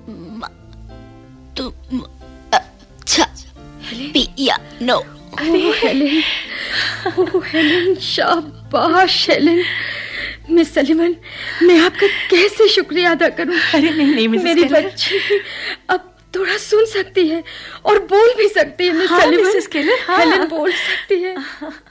तुम अच्छा piano. Helen, Helen, शाबाश हेलेन। मिस सलीमन, मैं आपका कैसे शुक्रिया अदा करूं? अरे नहीं मिसेस मेरी बच्ची अब थोड़ा सुन सकती है और बोल भी सकती है। Miss Sleeman, Mrs Keller, Helen बोल सकती है।